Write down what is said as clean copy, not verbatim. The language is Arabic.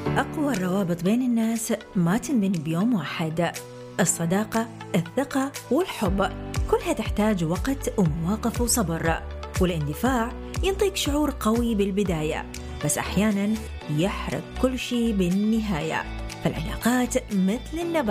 أقوى الروابط بين الناس ما تنبني بيوم واحد. الصداقة، الثقة والحب كلها تحتاج وقت ومواقف وصبر، والاندفاع ينطيك شعور قوي بالبداية بس أحياناً يحرق كل شيء بالنهاية. فالعلاقات مثل النبات